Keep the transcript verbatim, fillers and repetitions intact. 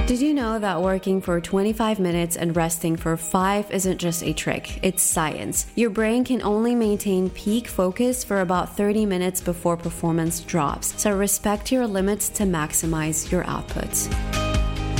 Did you know that working for twenty-five minutes and resting for five isn't just a trick, it's science. Your brain can only maintain peak focus for about thirty minutes before performance drops, so respect your limits to maximize your output.